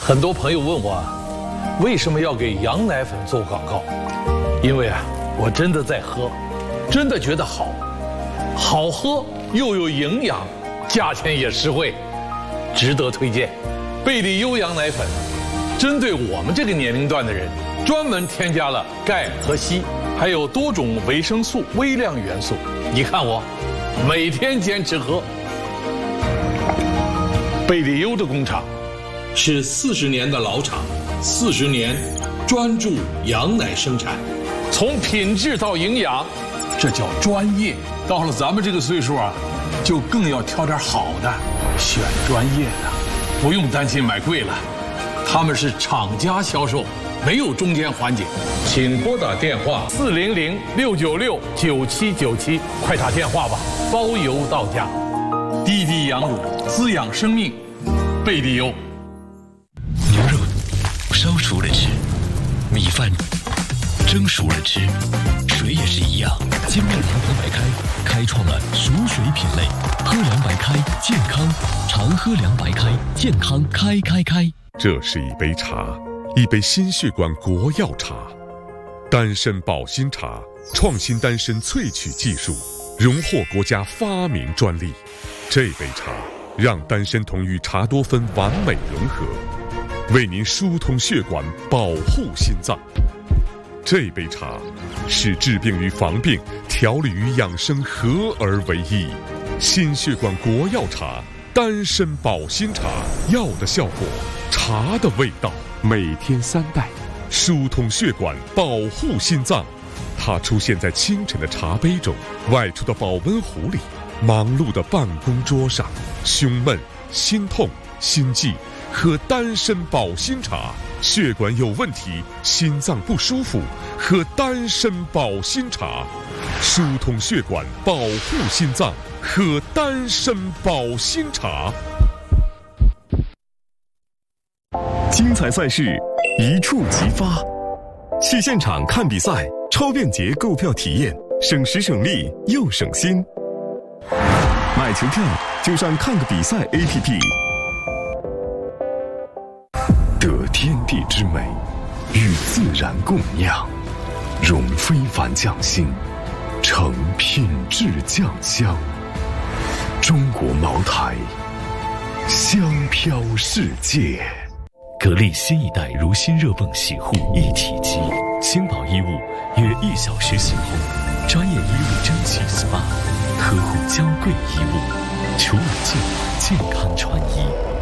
很多朋友问我为什么要给羊奶粉做广告？因为我真的在喝，真的觉得好喝又有营养，价钱也实惠，值得推荐。贝利优羊奶粉针对我们这个年龄段的人，专门添加了钙和硒，还有多种维生素、微量元素。你看我每天坚持喝。贝利优的工厂是40年的老厂，40年专注羊奶生产，从品质到营养，这叫专业。到了咱们这个岁数就更要挑点好的，选专业的，不用担心买贵了。他们是厂家销售，没有中间环节。请拨打电话400-696-9797，快打电话吧，包邮到家。滴滴羊乳，滋养生命，贝利优。 牛肉烧熟了吃，米饭蒸熟了吃，水也是一样。金麦郎白开开创了熟水品类，喝凉白开健康，常喝凉白开健康开。 这是一杯茶，一杯心血管国药茶，丹参保心茶，创新丹参萃取技术，荣获国家发明专利。这杯茶让丹参酮与茶多酚完美融合，为您疏通血管，保护心脏。这杯茶使治病与防病、调理与养生合而为一。心血管国药茶，丹参保心茶，药的效果，茶的味道，每天3袋，疏通血管，保护心脏。它出现在清晨的茶杯中，外出的保温壶里，忙碌的办公桌上。胸闷、心痛、心悸，喝丹参保心茶。血管有问题，心脏不舒服，喝丹参保心茶。疏通血管，保护心脏，喝丹参保心茶。 精彩赛事一触即发，去现场看比赛，超便捷购票体验，省时省力又省心。买球票就上看个比赛 APP。得天地之美，与自然共酿，融非凡匠心，成品质酱香。中国茅台，香飘世界。 格力新一代如新热泵洗护一体机，轻薄衣物约1小时洗后，专业衣物蒸汽 SPA， 呵护娇贵衣物，除了净，健康穿衣。